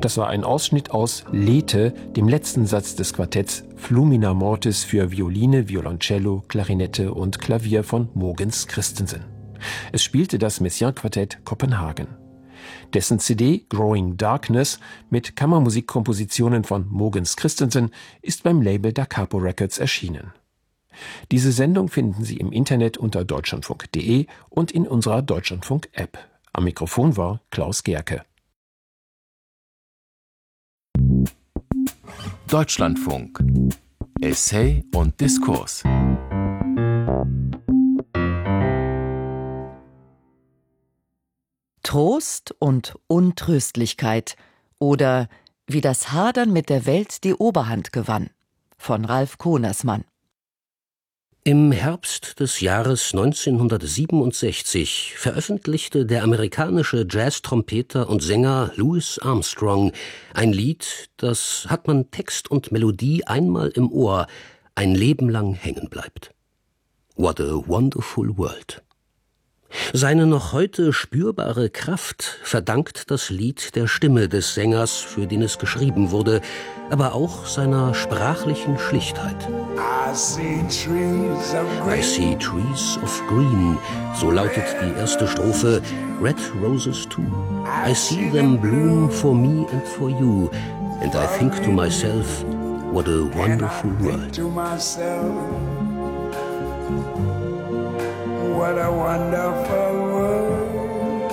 Das war ein Ausschnitt aus Lethe, dem letzten Satz des Quartetts Flumina Mortis für Violine, Violoncello, Klarinette und Klavier von Mogens Christensen. Es spielte das Messiaen-Quartett Kopenhagen. Dessen CD Growing Darkness mit Kammermusikkompositionen von Mogens Christensen ist beim Label Da Capo Records erschienen. Diese Sendung finden Sie im Internet unter deutschlandfunk.de und in unserer Deutschlandfunk-App. Am Mikrofon war Klaus Gerke. Deutschlandfunk. Essay und Diskurs. Trost und Untröstlichkeit oder wie das Hadern mit der Welt die Oberhand gewann von Ralf Konersmann. Im Herbst des Jahres 1967 veröffentlichte der amerikanische Jazz-Trompeter und Sänger Louis Armstrong ein Lied, das, hat man Text und Melodie einmal im Ohr, ein Leben lang hängen bleibt. What a Wonderful World. Seine noch heute spürbare Kraft verdankt das Lied der Stimme des Sängers, für den es geschrieben wurde, aber auch seiner sprachlichen Schlichtheit. I see trees of green, so lautet die erste Strophe, red roses too. I see them bloom for me and for you, and I think to myself, what a wonderful world. What a wonderful world.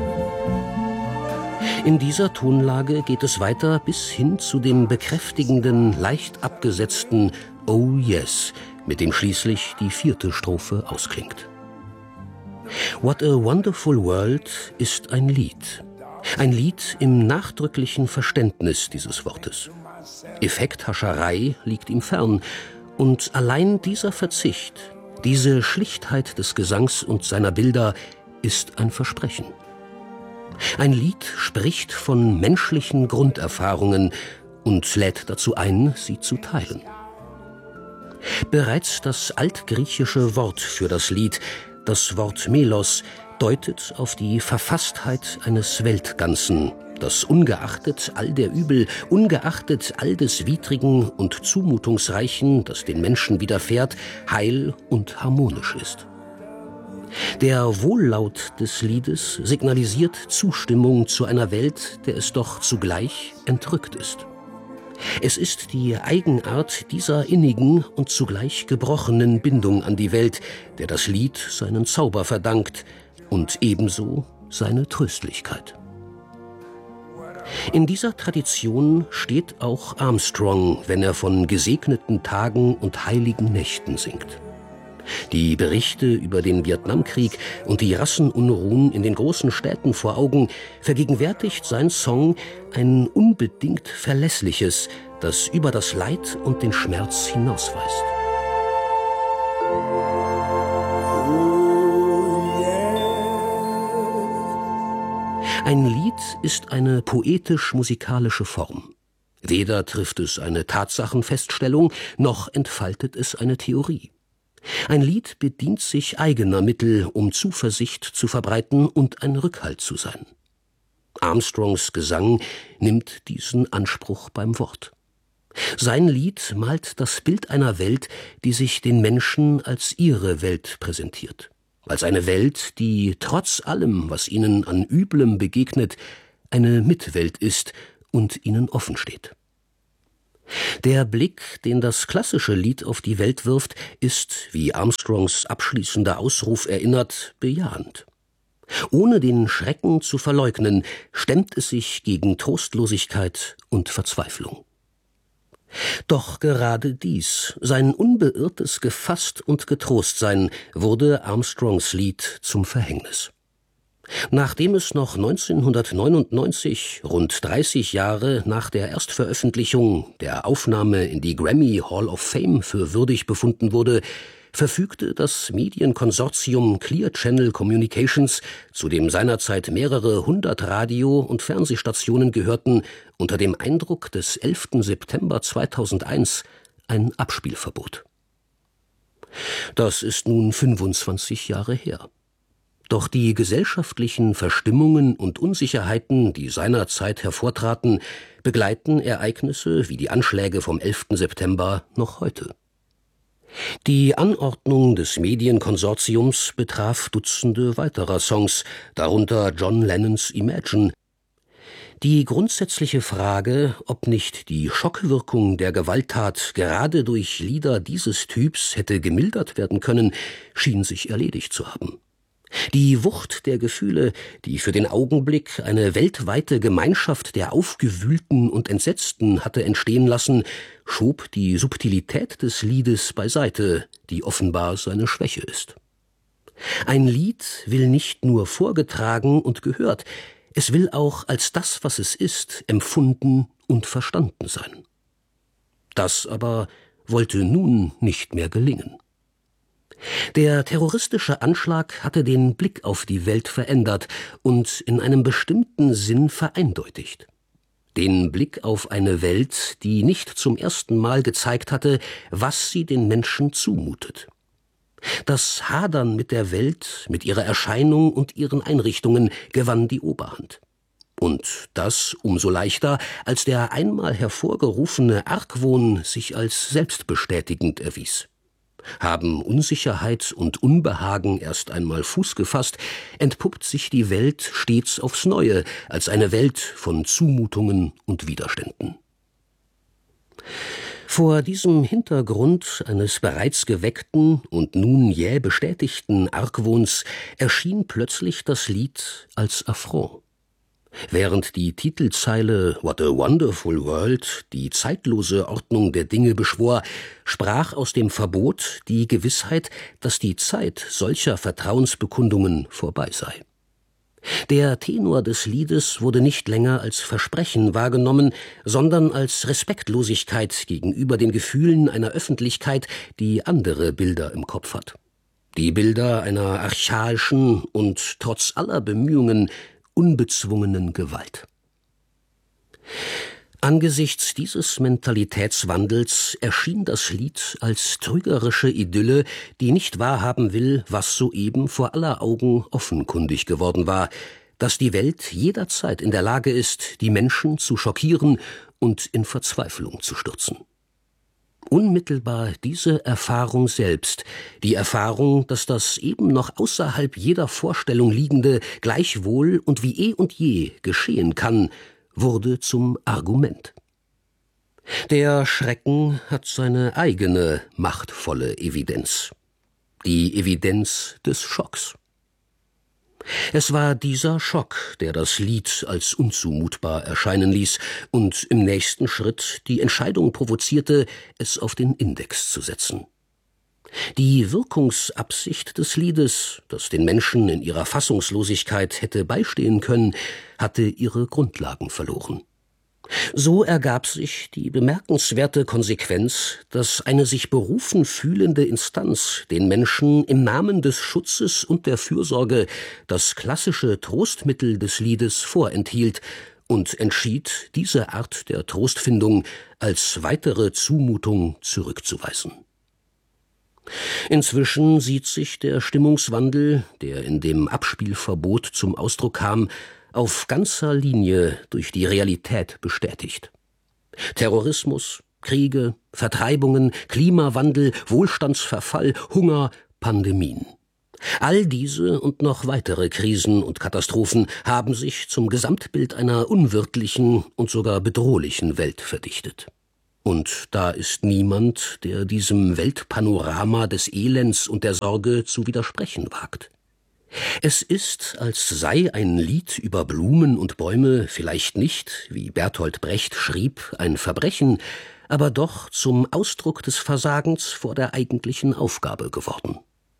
In dieser Tonlage geht es weiter bis hin zu dem bekräftigenden, leicht abgesetzten Oh yes, mit dem schließlich die vierte Strophe ausklingt. What a Wonderful World ist ein Lied. Ein Lied im nachdrücklichen Verständnis dieses Wortes. Effekthascherei liegt ihm fern und allein dieser Verzicht, diese Schlichtheit des Gesangs und seiner Bilder ist ein Versprechen. Ein Lied spricht von menschlichen Grunderfahrungen und lädt dazu ein, sie zu teilen. Bereits das altgriechische Wort für das Lied, das Wort Melos, deutet auf die Verfasstheit eines Weltganzen, das ungeachtet all der Übel, ungeachtet all des Widrigen und Zumutungsreichen, das den Menschen widerfährt, heil und harmonisch ist. Der Wohllaut des Liedes signalisiert Zustimmung zu einer Welt, der es doch zugleich entrückt ist. Es ist die Eigenart dieser innigen und zugleich gebrochenen Bindung an die Welt, der das Lied seinen Zauber verdankt und ebenso seine Tröstlichkeit. In dieser Tradition steht auch Armstrong, wenn er von gesegneten Tagen und heiligen Nächten singt. Die Berichte über den Vietnamkrieg und die Rassenunruhen in den großen Städten vor Augen vergegenwärtigt sein Song ein unbedingt Verlässliches, das über das Leid und den Schmerz hinausweist. Ein Lied ist eine poetisch-musikalische Form. Weder trifft es eine Tatsachenfeststellung, noch entfaltet es eine Theorie. Ein Lied bedient sich eigener Mittel, um Zuversicht zu verbreiten und ein Rückhalt zu sein. Armstrongs Gesang nimmt diesen Anspruch beim Wort. Sein Lied malt das Bild einer Welt, die sich den Menschen als ihre Welt präsentiert. Als eine Welt, die trotz allem, was ihnen an Üblem begegnet, eine Mitwelt ist und ihnen offen steht. Der Blick, den das klassische Lied auf die Welt wirft, ist, wie Armstrongs abschließender Ausruf erinnert, bejahend. Ohne den Schrecken zu verleugnen, stemmt es sich gegen Trostlosigkeit und Verzweiflung. Doch gerade dies, sein unbeirrtes Gefasst und Getrostsein, wurde Armstrongs Lied zum Verhängnis. Nachdem es noch 1999, rund 30 Jahre nach der Erstveröffentlichung, der Aufnahme in die Grammy Hall of Fame für würdig befunden wurde, verfügte das Medienkonsortium Clear Channel Communications, zu dem seinerzeit mehrere 100 Radio- und Fernsehstationen gehörten, unter dem Eindruck des 11. September 2001 ein Abspielverbot. Das ist nun 25 Jahre her. Doch die gesellschaftlichen Verstimmungen und Unsicherheiten, die seinerzeit hervortraten, begleiten Ereignisse wie die Anschläge vom 11. September noch heute. Die Anordnung des Medienkonsortiums betraf Dutzende weiterer Songs, darunter John Lennons Imagine. Die grundsätzliche Frage, ob nicht die Schockwirkung der Gewalttat gerade durch Lieder dieses Typs hätte gemildert werden können, schien sich erledigt zu haben. Die Wucht der Gefühle, die für den Augenblick eine weltweite Gemeinschaft der Aufgewühlten und Entsetzten hatte entstehen lassen, schob die Subtilität des Liedes beiseite, die offenbar seine Schwäche ist. Ein Lied will nicht nur vorgetragen und gehört, es will auch als das, was es ist, empfunden und verstanden sein. Das aber wollte nun nicht mehr gelingen. Der terroristische Anschlag hatte den Blick auf die Welt verändert und in einem bestimmten Sinn vereindeutigt. Den Blick auf eine Welt, die nicht zum ersten Mal gezeigt hatte, was sie den Menschen zumutet. Das Hadern mit der Welt, mit ihrer Erscheinung und ihren Einrichtungen gewann die Oberhand. Und das umso leichter, als der einmal hervorgerufene Argwohn sich als selbstbestätigend erwies. Haben Unsicherheit und Unbehagen erst einmal Fuß gefasst, entpuppt sich die Welt stets aufs Neue als eine Welt von Zumutungen und Widerständen. Vor diesem Hintergrund eines bereits geweckten und nun jäh bestätigten Argwohns erschien plötzlich das Lied als Affront. Während die Titelzeile »What a Wonderful World« die zeitlose Ordnung der Dinge beschwor, sprach aus dem Verbot die Gewissheit, dass die Zeit solcher Vertrauensbekundungen vorbei sei. Der Tenor des Liedes wurde nicht länger als Versprechen wahrgenommen, sondern als Respektlosigkeit gegenüber den Gefühlen einer Öffentlichkeit, die andere Bilder im Kopf hat. Die Bilder einer archaischen und trotz aller Bemühungen unbezwungenen Gewalt. Angesichts dieses Mentalitätswandels erschien das Lied als trügerische Idylle, die nicht wahrhaben will, was soeben vor aller Augen offenkundig geworden war, dass die Welt jederzeit in der Lage ist, die Menschen zu schockieren und in Verzweiflung zu stürzen. Unmittelbar diese Erfahrung selbst, die Erfahrung, dass das eben noch außerhalb jeder Vorstellung liegende gleichwohl und wie eh und je geschehen kann, wurde zum Argument. Der Schrecken hat seine eigene machtvolle Evidenz, die Evidenz des Schocks. Es war dieser Schock, der das Lied als unzumutbar erscheinen ließ und im nächsten Schritt die Entscheidung provozierte, es auf den Index zu setzen. Die Wirkungsabsicht des Liedes, das den Menschen in ihrer Fassungslosigkeit hätte beistehen können, hatte ihre Grundlagen verloren. So ergab sich die bemerkenswerte Konsequenz, dass eine sich berufen fühlende Instanz den Menschen im Namen des Schutzes und der Fürsorge das klassische Trostmittel des Liedes vorenthielt und entschied, diese Art der Trostfindung als weitere Zumutung zurückzuweisen. Inzwischen sieht sich der Stimmungswandel, der in dem Abspielverbot zum Ausdruck kam, auf ganzer Linie durch die Realität bestätigt. Terrorismus, Kriege, Vertreibungen, Klimawandel, Wohlstandsverfall, Hunger, Pandemien. All diese und noch weitere Krisen und Katastrophen haben sich zum Gesamtbild einer unwirtlichen und sogar bedrohlichen Welt verdichtet. Und da ist niemand, der diesem Weltpanorama des Elends und der Sorge zu widersprechen wagt. Es ist, als sei ein Lied über Blumen und Bäume vielleicht nicht, wie Bertolt Brecht schrieb, ein Verbrechen, aber doch zum Ausdruck des Versagens vor der eigentlichen Aufgabe geworden.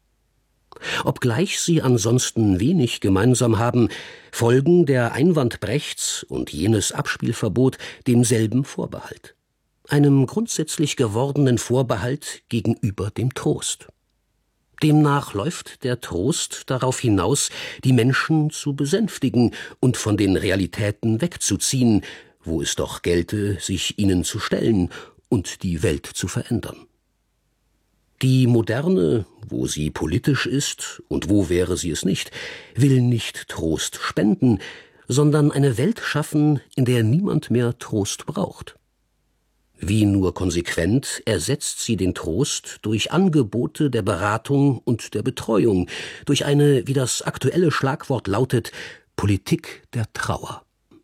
Obgleich sie ansonsten wenig gemeinsam haben, folgen der Einwand Brechts und jenes Abspielverbot demselben Vorbehalt. Einem grundsätzlich gewordenen Vorbehalt gegenüber dem Trost. Demnach läuft der Trost darauf hinaus, die Menschen zu besänftigen und von den Realitäten wegzuziehen, wo es doch gelte, sich ihnen zu stellen und die Welt zu verändern. Die Moderne, wo sie politisch ist, und wo wäre sie es nicht, will nicht Trost spenden, sondern eine Welt schaffen, in der niemand mehr Trost braucht. Wie nur konsequent ersetzt sie den Trost durch Angebote der Beratung und der Betreuung, durch eine, wie das aktuelle Schlagwort lautet, Politik der Trauer.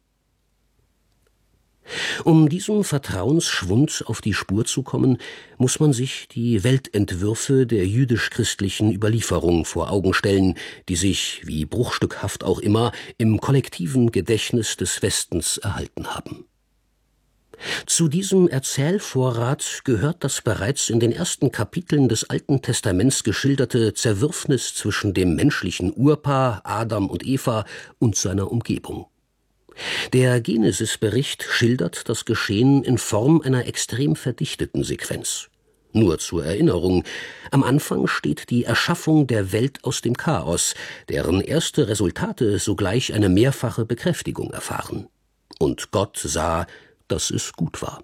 Um diesem Vertrauensschwund auf die Spur zu kommen, muss man sich die Weltentwürfe der jüdisch-christlichen Überlieferung vor Augen stellen, die sich, wie bruchstückhaft auch immer, im kollektiven Gedächtnis des Westens erhalten haben. Zu diesem Erzählvorrat gehört das bereits in den ersten Kapiteln des Alten Testaments geschilderte Zerwürfnis zwischen dem menschlichen Urpaar Adam und Eva und seiner Umgebung. Der Genesis-Bericht schildert das Geschehen in Form einer extrem verdichteten Sequenz. Nur zur Erinnerung, am Anfang steht die Erschaffung der Welt aus dem Chaos, deren erste Resultate sogleich eine mehrfache Bekräftigung erfahren. Und Gott sah, dass es gut war.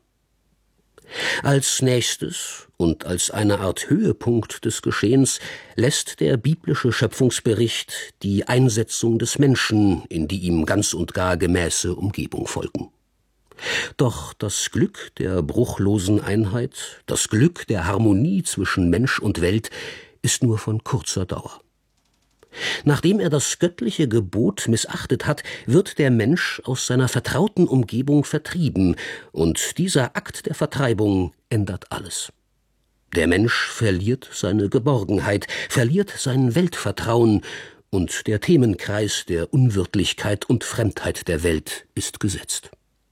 Als nächstes und als eine Art Höhepunkt des Geschehens lässt der biblische Schöpfungsbericht die Einsetzung des Menschen in die ihm ganz und gar gemäße Umgebung folgen. Doch das Glück der bruchlosen Einheit, das Glück der Harmonie zwischen Mensch und Welt ist nur von kurzer Dauer. Nachdem er das göttliche Gebot missachtet hat, wird der Mensch aus seiner vertrauten Umgebung vertrieben, und dieser Akt der Vertreibung ändert alles. Der Mensch verliert seine Geborgenheit, verliert sein Weltvertrauen, und der Themenkreis der Unwirtlichkeit und Fremdheit der Welt ist gesetzt.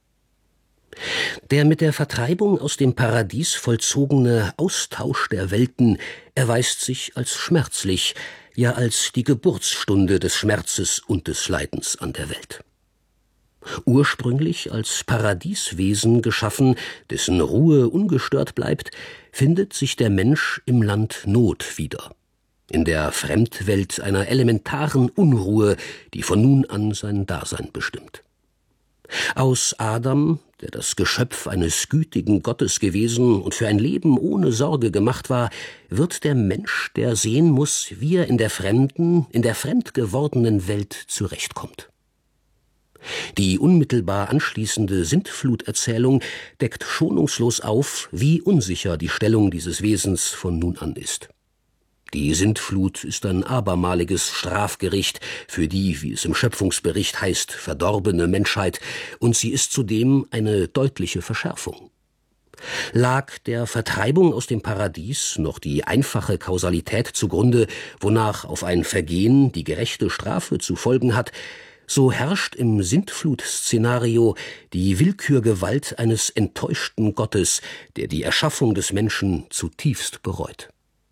Der mit der Vertreibung aus dem Paradies vollzogene Austausch der Welten erweist sich als schmerzlich, ja als die Geburtsstunde des Schmerzes und des Leidens an der Welt. Ursprünglich als Paradieswesen geschaffen, dessen Ruhe ungestört bleibt, findet sich der Mensch im Land Not wieder, in der Fremdwelt einer elementaren Unruhe, die von nun an sein Dasein bestimmt. Aus Adam, der das Geschöpf eines gütigen Gottes gewesen und für ein Leben ohne Sorge gemacht war, wird der Mensch, der sehen muss, wie er in der fremd gewordenen Welt zurechtkommt. Die unmittelbar anschließende Sintfluterzählung deckt schonungslos auf, wie unsicher die Stellung dieses Wesens von nun an ist. Die Sintflut ist ein abermaliges Strafgericht für die, wie es im Schöpfungsbericht heißt, verdorbene Menschheit, und sie ist zudem eine deutliche Verschärfung. Lag der Vertreibung aus dem Paradies noch die einfache Kausalität zugrunde, wonach auf ein Vergehen die gerechte Strafe zu folgen hat, so herrscht im Sintflut-Szenario die Willkürgewalt eines enttäuschten Gottes, der die Erschaffung des Menschen zutiefst bereut.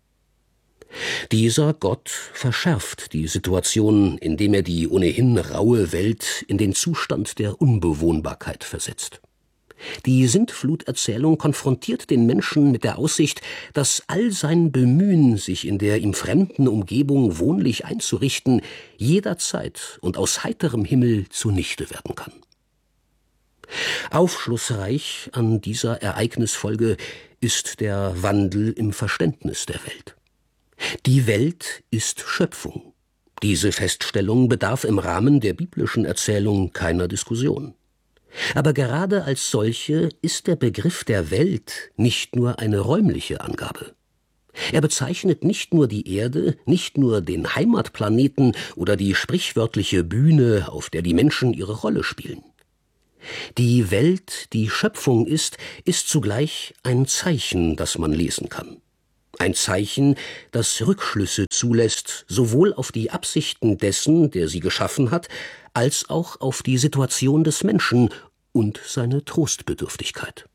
Dieser Gott verschärft die Situation, indem er die ohnehin raue Welt in den Zustand der Unbewohnbarkeit versetzt. Die Sintfluterzählung konfrontiert den Menschen mit der Aussicht, dass all sein Bemühen, sich in der ihm fremden Umgebung wohnlich einzurichten, jederzeit und aus heiterem Himmel zunichte werden kann. Aufschlussreich an dieser Ereignisfolge ist der Wandel im Verständnis der Welt. Die Welt ist Schöpfung. Diese Feststellung bedarf im Rahmen der biblischen Erzählung keiner Diskussion. Aber gerade als solche ist der Begriff der Welt nicht nur eine räumliche Angabe. Er bezeichnet nicht nur die Erde, nicht nur den Heimatplaneten oder die sprichwörtliche Bühne, auf der die Menschen ihre Rolle spielen. Die Welt, die Schöpfung ist zugleich ein Zeichen, das man lesen kann. Ein Zeichen, das Rückschlüsse zulässt, sowohl auf die Absichten dessen, der sie geschaffen hat, als auch auf die Situation des Menschen und seine Trostbedürftigkeit.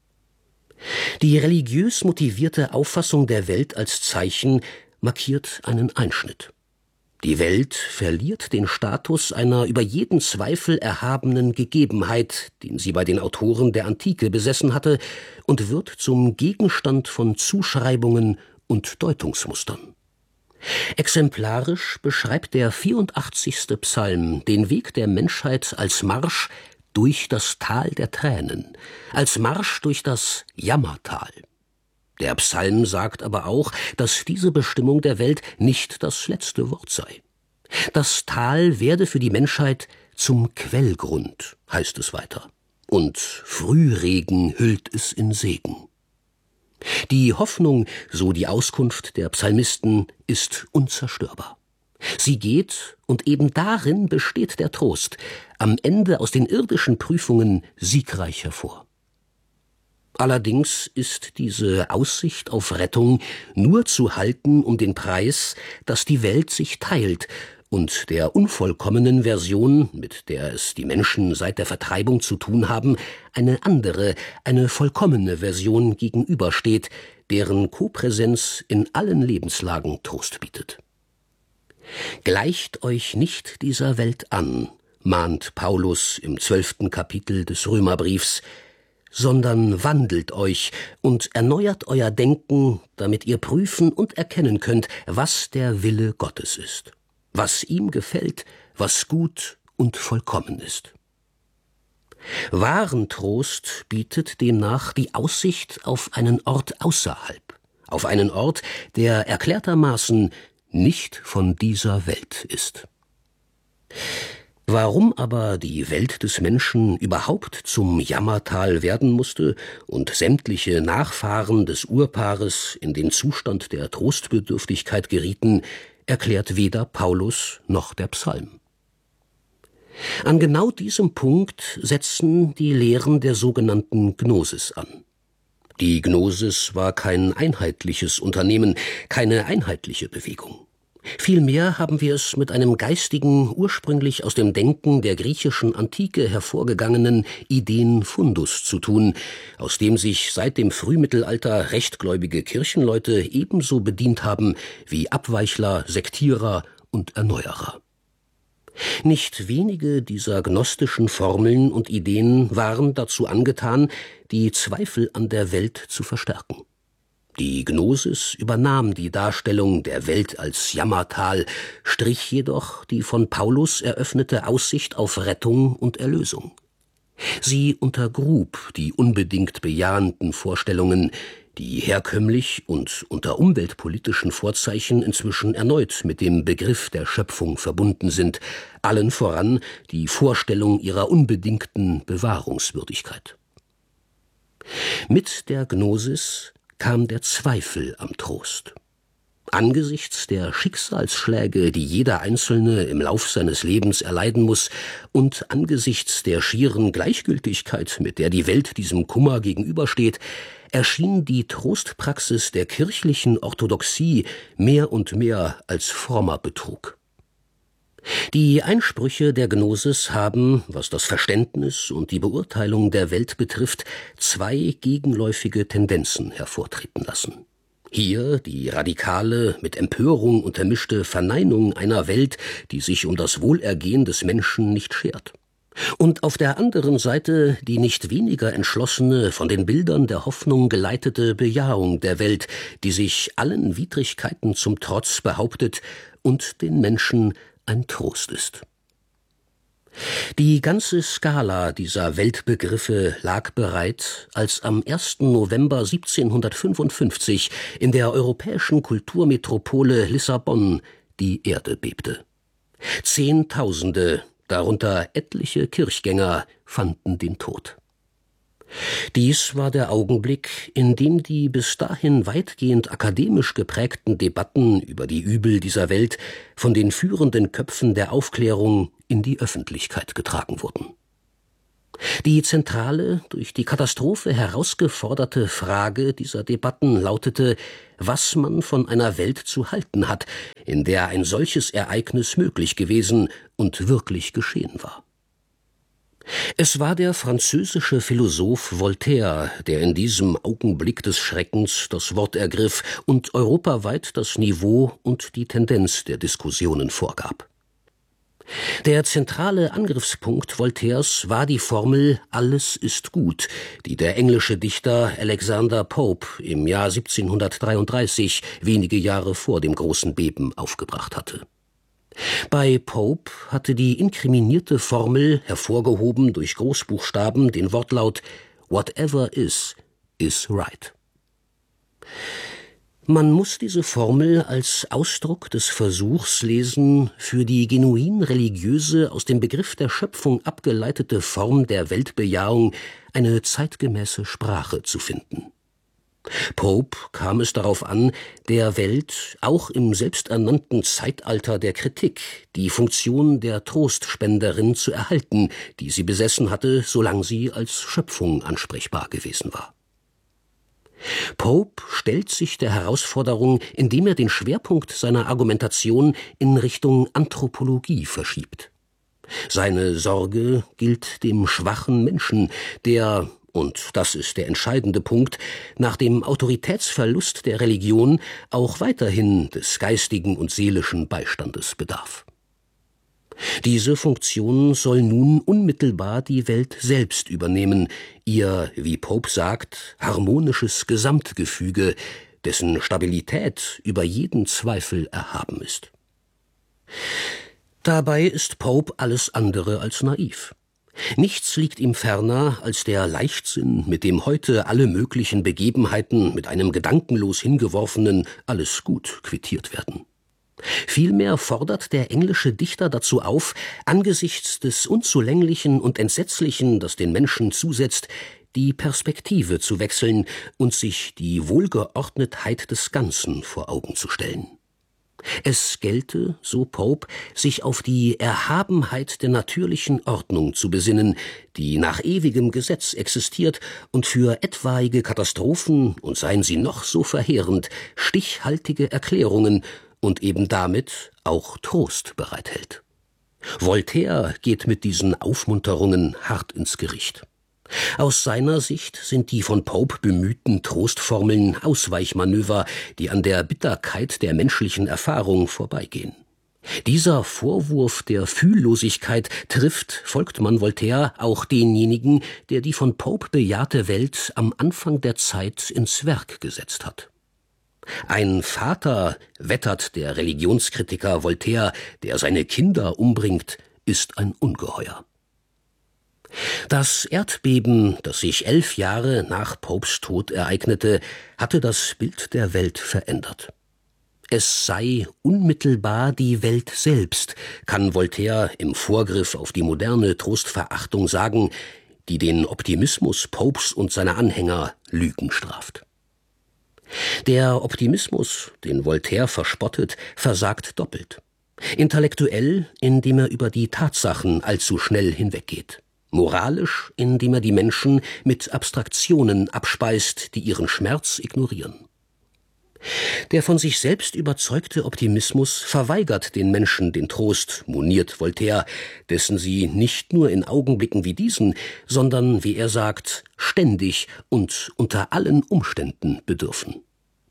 Die religiös motivierte Auffassung der Welt als Zeichen markiert einen Einschnitt. Die Welt verliert den Status einer über jeden Zweifel erhabenen Gegebenheit, den sie bei den Autoren der Antike besessen hatte, und wird zum Gegenstand von Zuschreibungen und Deutungsmustern. Exemplarisch beschreibt der 84. Psalm den Weg der Menschheit als Marsch durch das Tal der Tränen, als Marsch durch das Jammertal. Der Psalm sagt aber auch, dass diese Bestimmung der Welt nicht das letzte Wort sei. Das Tal werde für die Menschheit zum Quellgrund, heißt es weiter, und Frühregen hüllt es in Segen. Die Hoffnung, so die Auskunft der Psalmisten, ist unzerstörbar. Sie geht, und eben darin besteht der Trost, am Ende aus den irdischen Prüfungen siegreich hervor. Allerdings ist diese Aussicht auf Rettung nur zu halten um den Preis, dass die Welt sich teilt und der unvollkommenen Version, mit der es die Menschen seit der Vertreibung zu tun haben, eine andere, eine vollkommene Version gegenübersteht, deren Kopräsenz in allen Lebenslagen Trost bietet. Gleicht euch nicht dieser Welt an, mahnt Paulus im 12. Kapitel des Römerbriefs, sondern wandelt euch und erneuert euer Denken, damit ihr prüfen und erkennen könnt, was der Wille Gottes ist, was ihm gefällt, was gut und vollkommen ist. Wahren Trost bietet demnach die Aussicht auf einen Ort außerhalb, auf einen Ort, der erklärtermaßen nicht von dieser Welt ist. Warum aber die Welt des Menschen überhaupt zum Jammertal werden musste und sämtliche Nachfahren des Urpaares in den Zustand der Trostbedürftigkeit gerieten, erklärt weder Paulus noch der Psalm. An genau diesem Punkt setzen die Lehren der sogenannten Gnosis an. Die Gnosis war kein einheitliches Unternehmen, keine einheitliche Bewegung. Vielmehr haben wir es mit einem geistigen, ursprünglich aus dem Denken der griechischen Antike hervorgegangenen Ideenfundus zu tun, aus dem sich seit dem Frühmittelalter rechtgläubige Kirchenleute ebenso bedient haben wie Abweichler, Sektierer und Erneuerer. Nicht wenige dieser gnostischen Formeln und Ideen waren dazu angetan, die Zweifel an der Welt zu verstärken. Die Gnosis übernahm die Darstellung der Welt als Jammertal, strich jedoch die von Paulus eröffnete Aussicht auf Rettung und Erlösung. Sie untergrub die unbedingt bejahenden Vorstellungen, die herkömmlich und unter umweltpolitischen Vorzeichen inzwischen erneut mit dem Begriff der Schöpfung verbunden sind, allen voran die Vorstellung ihrer unbedingten Bewahrungswürdigkeit. Mit der Gnosis kam der Zweifel am Trost. Angesichts der Schicksalsschläge, die jeder Einzelne im Lauf seines Lebens erleiden muss, und angesichts der schieren Gleichgültigkeit, mit der die Welt diesem Kummer gegenübersteht, erschien die Trostpraxis der kirchlichen Orthodoxie mehr und mehr als frommer Betrug. Die Einsprüche der Gnosis haben, was das Verständnis und die Beurteilung der Welt betrifft, zwei gegenläufige Tendenzen hervortreten lassen. Hier die radikale, mit Empörung untermischte Verneinung einer Welt, die sich um das Wohlergehen des Menschen nicht schert. Und auf der anderen Seite die nicht weniger entschlossene, von den Bildern der Hoffnung geleitete Bejahung der Welt, die sich allen Widrigkeiten zum Trotz behauptet und den Menschen ein Trost ist. Die ganze Skala dieser Weltbegriffe lag bereit, als am 1. November 1755 in der europäischen Kulturmetropole Lissabon die Erde bebte. Zehntausende, darunter etliche Kirchgänger, fanden den Tod. Dies war der Augenblick, in dem die bis dahin weitgehend akademisch geprägten Debatten über die Übel dieser Welt von den führenden Köpfen der Aufklärung in die Öffentlichkeit getragen wurden. Die zentrale, durch die Katastrophe herausgeforderte Frage dieser Debatten lautete, was man von einer Welt zu halten hat, in der ein solches Ereignis möglich gewesen und wirklich geschehen war. Es war der französische Philosoph Voltaire, der in diesem Augenblick des Schreckens das Wort ergriff und europaweit das Niveau und die Tendenz der Diskussionen vorgab. Der zentrale Angriffspunkt Voltaires war die Formel »Alles ist gut«, die der englische Dichter Alexander Pope im Jahr 1733, wenige Jahre vor dem großen Beben, aufgebracht hatte. Bei Pope hatte die inkriminierte Formel, hervorgehoben durch Großbuchstaben, den Wortlaut »Whatever is right«. Man muss diese Formel als Ausdruck des Versuchs lesen, für die genuin religiöse, aus dem Begriff der Schöpfung abgeleitete Form der Weltbejahung eine zeitgemäße Sprache zu finden. Pope kam es darauf an, der Welt, auch im selbsternannten Zeitalter der Kritik, die Funktion der Trostspenderin zu erhalten, die sie besessen hatte, solange sie als Schöpfung ansprechbar gewesen war. Pope stellt sich der Herausforderung, indem er den Schwerpunkt seiner Argumentation in Richtung Anthropologie verschiebt. Seine Sorge gilt dem schwachen Menschen, der, und das ist der entscheidende Punkt, nach dem Autoritätsverlust der Religion auch weiterhin des geistigen und seelischen Beistandes bedarf. Diese Funktion soll nun unmittelbar die Welt selbst übernehmen, ihr, wie Pope sagt, harmonisches Gesamtgefüge, dessen Stabilität über jeden Zweifel erhaben ist. Dabei ist Pope alles andere als naiv. Nichts liegt ihm ferner als der Leichtsinn, mit dem heute alle möglichen Begebenheiten mit einem gedankenlos hingeworfenen »alles gut« quittiert werden. Vielmehr fordert der englische Dichter dazu auf, angesichts des Unzulänglichen und Entsetzlichen, das den Menschen zusetzt, die Perspektive zu wechseln und sich die Wohlgeordnetheit des Ganzen vor Augen zu stellen. Es gelte, so Pope, sich auf die Erhabenheit der natürlichen Ordnung zu besinnen, die nach ewigem Gesetz existiert und für etwaige Katastrophen, und seien sie noch so verheerend, stichhaltige Erklärungen und eben damit auch Trost bereithält. Voltaire geht mit diesen Aufmunterungen hart ins Gericht. Aus seiner Sicht sind die von Pope bemühten Trostformeln Ausweichmanöver, die an der Bitterkeit der menschlichen Erfahrung vorbeigehen. Dieser Vorwurf der Fühllosigkeit trifft, folgt man Voltaire, auch denjenigen, der die von Pope bejahte Welt am Anfang der Zeit ins Werk gesetzt hat. Ein Vater, wettert der Religionskritiker Voltaire, der seine Kinder umbringt, ist ein Ungeheuer. Das Erdbeben, das sich 11 Jahre nach Popes Tod ereignete, hatte das Bild der Welt verändert. Es sei unmittelbar die Welt selbst, kann Voltaire im Vorgriff auf die moderne Trostverachtung sagen, die den Optimismus Popes und seiner Anhänger Lügen straft. Der Optimismus, den Voltaire verspottet, versagt doppelt. Intellektuell, indem er über die Tatsachen allzu schnell hinweggeht. Moralisch, indem er die Menschen mit Abstraktionen abspeist, die ihren Schmerz ignorieren. Der von sich selbst überzeugte Optimismus verweigert den Menschen den Trost, moniert Voltaire, dessen sie nicht nur in Augenblicken wie diesen, sondern, wie er sagt, ständig und unter allen Umständen bedürfen.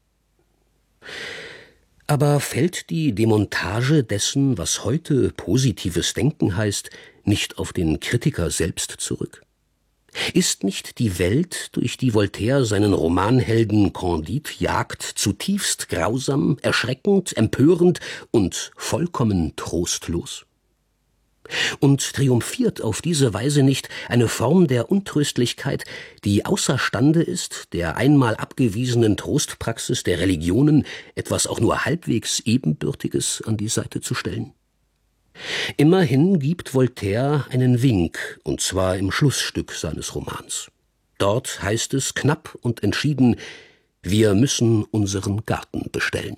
Aber fällt die Demontage dessen, was heute positives Denken heißt, nicht auf den Kritiker selbst zurück? Ist nicht die Welt, durch die Voltaire seinen Romanhelden Candide jagt, zutiefst grausam, erschreckend, empörend und vollkommen trostlos? Und triumphiert auf diese Weise nicht eine Form der Untröstlichkeit, die außerstande ist, der einmal abgewiesenen Trostpraxis der Religionen etwas auch nur halbwegs Ebenbürtiges an die Seite zu stellen? Immerhin gibt Voltaire einen Wink, und zwar im Schlussstück seines Romans. Dort heißt es knapp und entschieden: Wir müssen unseren Garten bestellen.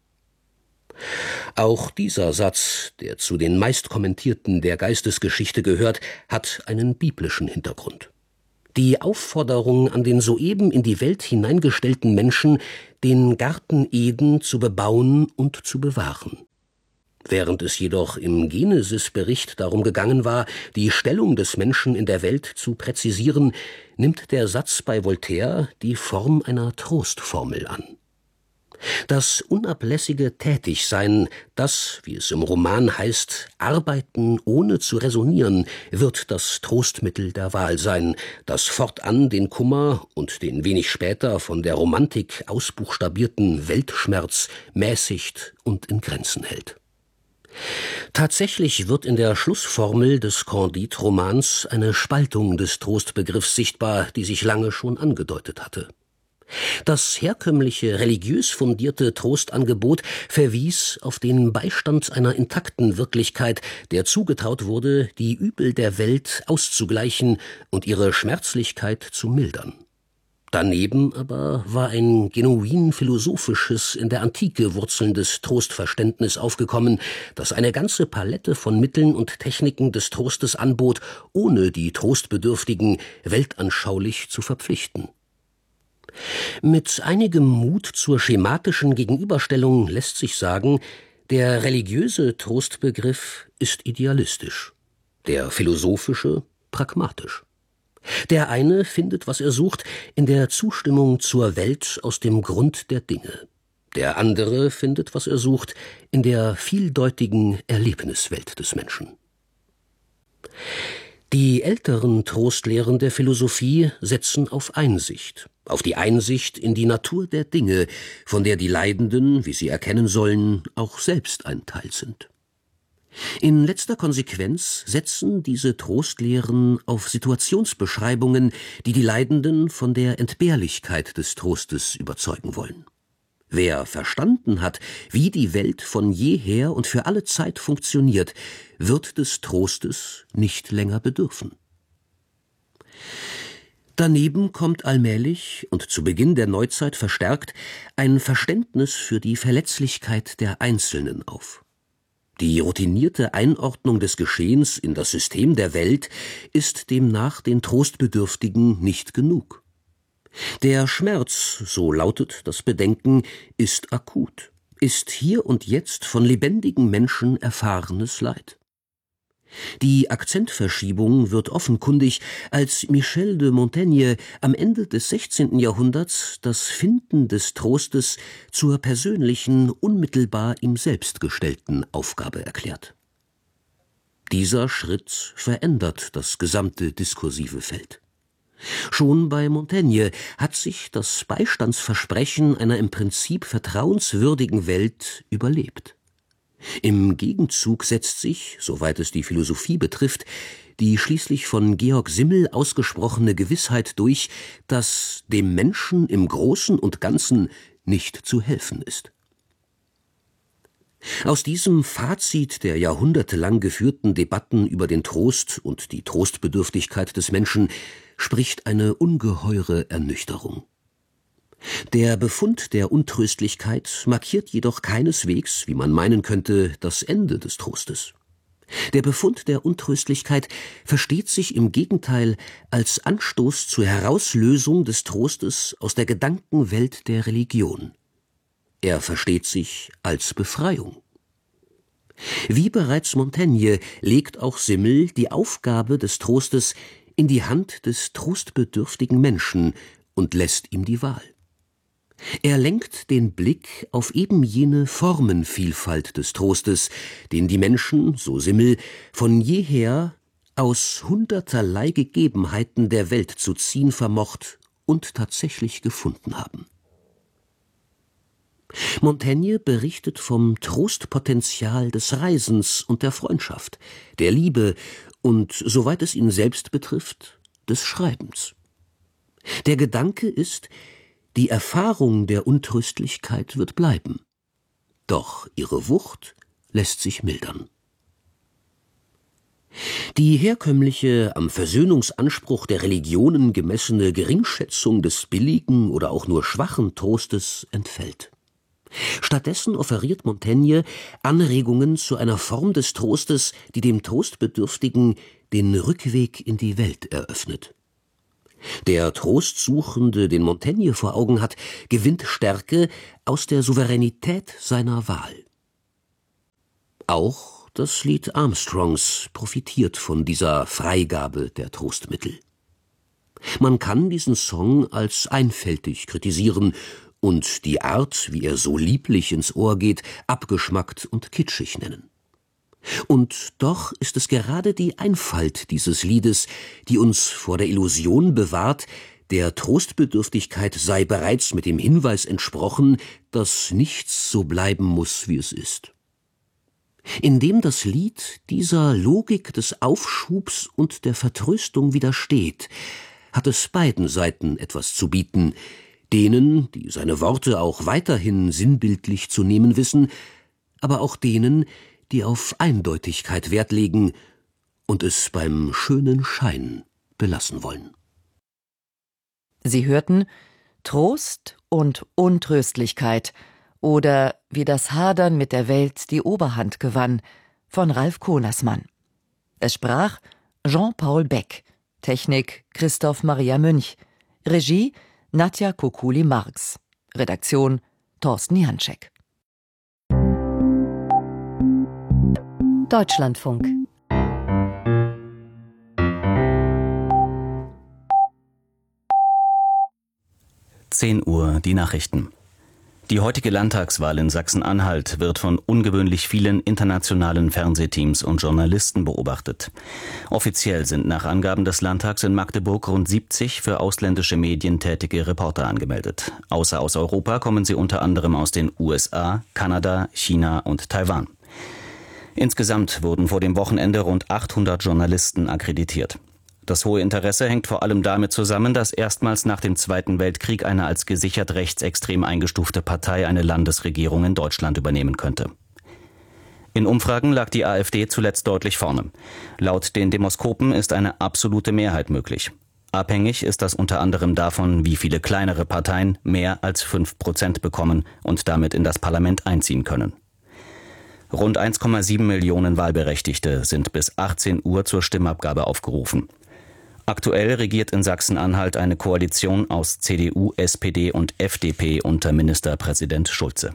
Auch dieser Satz, der zu den meistkommentierten der Geistesgeschichte gehört, hat einen biblischen Hintergrund. Die Aufforderung an den soeben in die Welt hineingestellten Menschen, den Garten Eden zu bebauen und zu bewahren. Während es jedoch im Genesis-Bericht darum gegangen war, die Stellung des Menschen in der Welt zu präzisieren, nimmt der Satz bei Voltaire die Form einer Trostformel an. Das unablässige Tätigsein, das, wie es im Roman heißt, Arbeiten ohne zu räsonieren, wird das Trostmittel der Wahl sein, das fortan den Kummer und den wenig später von der Romantik ausbuchstabierten Weltschmerz mäßigt und in Grenzen hält. Tatsächlich wird in der Schlussformel des Candide-Romans eine Spaltung des Trostbegriffs sichtbar, die sich lange schon angedeutet hatte. Das herkömmliche, religiös fundierte Trostangebot verwies auf den Beistand einer intakten Wirklichkeit, der zugetraut wurde, die Übel der Welt auszugleichen und ihre Schmerzlichkeit zu mildern. Daneben aber war ein genuin philosophisches, in der Antike wurzelndes Trostverständnis aufgekommen, das eine ganze Palette von Mitteln und Techniken des Trostes anbot, ohne die Trostbedürftigen weltanschaulich zu verpflichten. Mit einigem Mut zur schematischen Gegenüberstellung lässt sich sagen, der religiöse Trostbegriff ist idealistisch, der philosophische pragmatisch. Der eine findet, was er sucht, in der Zustimmung zur Welt aus dem Grund der Dinge. Der andere findet, was er sucht, in der vieldeutigen Erlebniswelt des Menschen. Die älteren Trostlehren der Philosophie setzen auf Einsicht, auf die Einsicht in die Natur der Dinge, von der die Leidenden, wie sie erkennen sollen, auch selbst ein Teil sind. In letzter Konsequenz setzen diese Trostlehren auf Situationsbeschreibungen, die die Leidenden von der Entbehrlichkeit des Trostes überzeugen wollen. Wer verstanden hat, wie die Welt von jeher und für alle Zeit funktioniert, wird des Trostes nicht länger bedürfen. Daneben kommt allmählich und zu Beginn der Neuzeit verstärkt ein Verständnis für die Verletzlichkeit der Einzelnen auf. Die routinierte Einordnung des Geschehens in das System der Welt ist demnach den Trostbedürftigen nicht genug. Der Schmerz, so lautet das Bedenken, ist akut, ist hier und jetzt von lebendigen Menschen erfahrenes Leid. Die Akzentverschiebung wird offenkundig, als Michel de Montaigne am Ende des 16. Jahrhunderts das Finden des Trostes zur persönlichen, unmittelbar ihm selbst gestellten Aufgabe erklärt. Dieser Schritt verändert das gesamte diskursive Feld. Schon bei Montaigne hat sich das Beistandsversprechen einer im Prinzip vertrauenswürdigen Welt überlebt. Im Gegenzug setzt sich, soweit es die Philosophie betrifft, die schließlich von Georg Simmel ausgesprochene Gewissheit durch, dass dem Menschen im Großen und Ganzen nicht zu helfen ist. Aus diesem Fazit der jahrhundertelang geführten Debatten über den Trost und die Trostbedürftigkeit des Menschen spricht eine ungeheure Ernüchterung. Der Befund der Untröstlichkeit markiert jedoch keineswegs, wie man meinen könnte, das Ende des Trostes. Der Befund der Untröstlichkeit versteht sich im Gegenteil als Anstoß zur Herauslösung des Trostes aus der Gedankenwelt der Religion. Er versteht sich als Befreiung. Wie bereits Montaigne legt auch Simmel die Aufgabe des Trostes in die Hand des trostbedürftigen Menschen und lässt ihm die Wahl. Er lenkt den Blick auf eben jene Formenvielfalt des Trostes, den die Menschen, so Simmel, von jeher aus hunderterlei Gegebenheiten der Welt zu ziehen vermocht und tatsächlich gefunden haben. Montaigne berichtet vom Trostpotenzial des Reisens und der Freundschaft, der Liebe und, soweit es ihn selbst betrifft, des Schreibens. Der Gedanke ist, die Erfahrung der Untröstlichkeit wird bleiben, doch ihre Wucht lässt sich mildern. Die herkömmliche, am Versöhnungsanspruch der Religionen gemessene Geringschätzung des billigen oder auch nur schwachen Trostes entfällt. Stattdessen offeriert Montaigne Anregungen zu einer Form des Trostes, die dem Trostbedürftigen den Rückweg in die Welt eröffnet. Der Trostsuchende, den Montaigne vor Augen hat, gewinnt Stärke aus der Souveränität seiner Wahl. Auch das Lied Armstrongs profitiert von dieser Freigabe der Trostmittel. Man kann diesen Song als einfältig kritisieren und die Art, wie er so lieblich ins Ohr geht, abgeschmackt und kitschig nennen. Und doch ist es gerade die Einfalt dieses Liedes, die uns vor der Illusion bewahrt, der Trostbedürftigkeit sei bereits mit dem Hinweis entsprochen, dass nichts so bleiben muss, wie es ist. Indem das Lied dieser Logik des Aufschubs und der Vertröstung widersteht, hat es beiden Seiten etwas zu bieten, denen, die seine Worte auch weiterhin sinnbildlich zu nehmen wissen, aber auch denen, die auf Eindeutigkeit Wert legen und es beim schönen Schein belassen wollen. Sie hörten Trost und Untröstlichkeit oder Wie das Hadern mit der Welt die Oberhand gewann von Ralf Konersmann. Es sprach Jean-Paul Beck, Technik Christoph Maria Münch, Regie Nadja Kokuli-Marx, Redaktion Thorsten Janczek. Deutschlandfunk. Uhr, die Nachrichten. Die heutige Landtagswahl in Sachsen-Anhalt wird von ungewöhnlich vielen internationalen Fernsehteams und Journalisten beobachtet. Offiziell sind nach Angaben des Landtags in Magdeburg rund 70 für ausländische Medien tätige Reporter angemeldet. Außer aus Europa kommen sie unter anderem aus den USA, Kanada, China und Taiwan. Insgesamt wurden vor dem Wochenende rund 800 Journalisten akkreditiert. Das hohe Interesse hängt vor allem damit zusammen, dass erstmals nach dem Zweiten Weltkrieg eine als gesichert rechtsextrem eingestufte Partei eine Landesregierung in Deutschland übernehmen könnte. In Umfragen lag die AfD zuletzt deutlich vorne. Laut den Demoskopen ist eine absolute Mehrheit möglich. Abhängig ist das unter anderem davon, wie viele kleinere Parteien mehr als 5% bekommen und damit in das Parlament einziehen können. Rund 1,7 Millionen Wahlberechtigte sind bis 18 Uhr zur Stimmabgabe aufgerufen. Aktuell regiert in Sachsen-Anhalt eine Koalition aus CDU, SPD und FDP unter Ministerpräsident Schulze.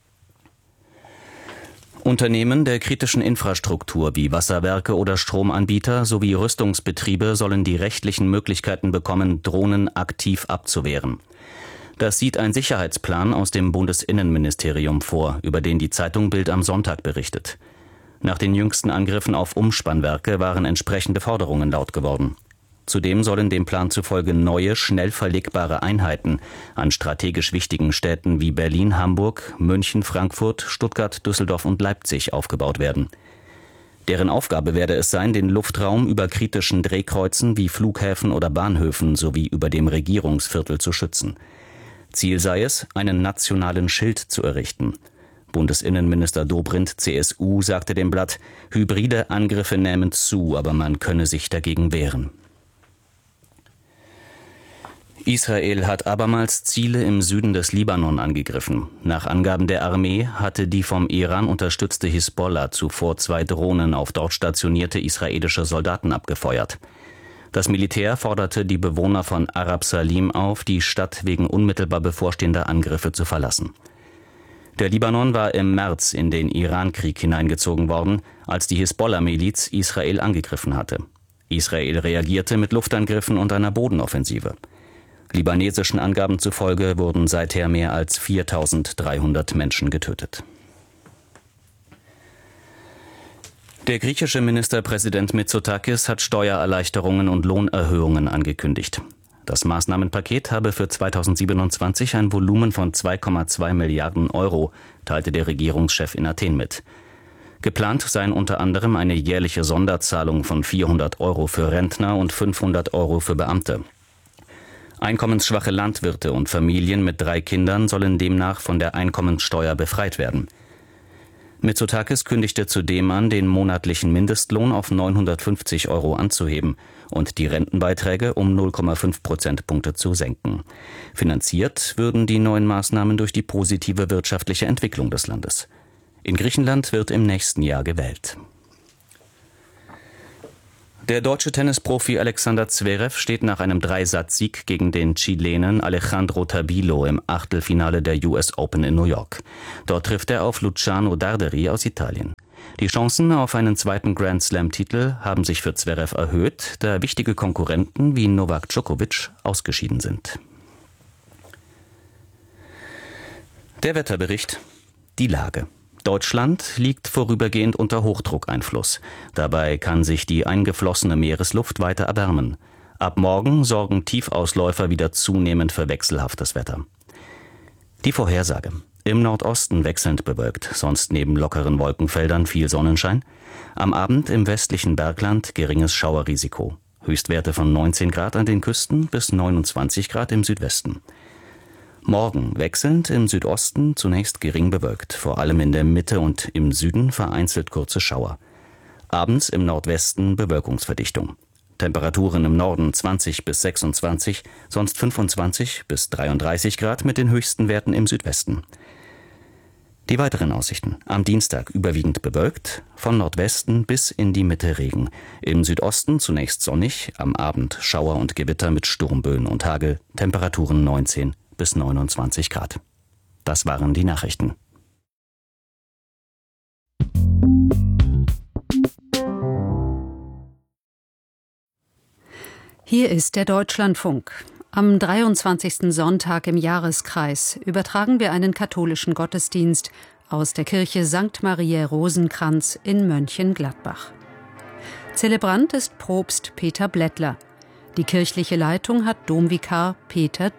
Unternehmen der kritischen Infrastruktur wie Wasserwerke oder Stromanbieter sowie Rüstungsbetriebe sollen die rechtlichen Möglichkeiten bekommen, Drohnen aktiv abzuwehren. Das sieht ein Sicherheitsplan aus dem Bundesinnenministerium vor, über den die Zeitung Bild am Sonntag berichtet. Nach den jüngsten Angriffen auf Umspannwerke waren entsprechende Forderungen laut geworden. Zudem sollen dem Plan zufolge neue, schnell verlegbare Einheiten an strategisch wichtigen Städten wie Berlin, Hamburg, München, Frankfurt, Stuttgart, Düsseldorf und Leipzig aufgebaut werden. Deren Aufgabe werde es sein, den Luftraum über kritischen Drehkreuzen wie Flughäfen oder Bahnhöfen sowie über dem Regierungsviertel zu schützen. Ziel sei es, einen nationalen Schild zu errichten. Bundesinnenminister Dobrindt, CSU, sagte dem Blatt, hybride Angriffe nähmen zu, aber man könne sich dagegen wehren. Israel hat abermals Ziele im Süden des Libanon angegriffen. Nach Angaben der Armee hatte die vom Iran unterstützte Hisbollah zuvor 2 Drohnen auf dort stationierte israelische Soldaten abgefeuert. Das Militär forderte die Bewohner von Arab Salim auf, die Stadt wegen unmittelbar bevorstehender Angriffe zu verlassen. Der Libanon war im März in den Iran-Krieg hineingezogen worden, als die Hisbollah-Miliz Israel angegriffen hatte. Israel reagierte mit Luftangriffen und einer Bodenoffensive. Libanesischen Angaben zufolge wurden seither mehr als 4.300 Menschen getötet. Der griechische Ministerpräsident Mitsotakis hat Steuererleichterungen und Lohnerhöhungen angekündigt. Das Maßnahmenpaket habe für 2027 ein Volumen von 2,2 Milliarden Euro, teilte der Regierungschef in Athen mit. Geplant seien unter anderem eine jährliche Sonderzahlung von 400 Euro für Rentner und 500 Euro für Beamte. Einkommensschwache Landwirte und Familien mit 3 Kindern sollen demnach von der Einkommenssteuer befreit werden. Mitsotakis kündigte zudem an, den monatlichen Mindestlohn auf 950 Euro anzuheben und die Rentenbeiträge um 0,5 Prozentpunkte zu senken. Finanziert würden die neuen Maßnahmen durch die positive wirtschaftliche Entwicklung des Landes. In Griechenland wird im nächsten Jahr gewählt. Der deutsche Tennisprofi Alexander Zverev steht nach einem 3-Satz-Sieg gegen den Chilenen Alejandro Tabilo im Achtelfinale der US Open in New York. Dort trifft er auf Luciano Darderi aus Italien. Die Chancen auf einen zweiten Grand-Slam-Titel haben sich für Zverev erhöht, da wichtige Konkurrenten wie Novak Djokovic ausgeschieden sind. Der Wetterbericht. Die Lage. Deutschland liegt vorübergehend unter Hochdruckeinfluss. Dabei kann sich die eingeflossene Meeresluft weiter erwärmen. Ab morgen sorgen Tiefausläufer wieder zunehmend für wechselhaftes Wetter. Die Vorhersage. Im Nordosten wechselnd bewölkt, sonst neben lockeren Wolkenfeldern viel Sonnenschein. Am Abend im westlichen Bergland geringes Schauerrisiko. Höchstwerte von 19 Grad an den Küsten bis 29 Grad im Südwesten. Morgen wechselnd im Südosten zunächst gering bewölkt, vor allem in der Mitte und im Süden vereinzelt kurze Schauer. Abends im Nordwesten Bewölkungsverdichtung. Temperaturen im Norden 20 bis 26, sonst 25 bis 33 Grad mit den höchsten Werten im Südwesten. Die weiteren Aussichten. Am Dienstag überwiegend bewölkt, von Nordwesten bis in die Mitte Regen. Im Südosten zunächst sonnig, am Abend Schauer und Gewitter mit Sturmböen und Hagel, Temperaturen 19 bis 29 Grad. Das waren die Nachrichten. Hier ist der Deutschlandfunk. Am 23. Sonntag im Jahreskreis übertragen wir einen katholischen Gottesdienst aus der Kirche St. Mariä Rosenkranz in Mönchengladbach. Zelebrant ist Propst Peter Blättler. Die kirchliche Leitung hat Domvikar Peter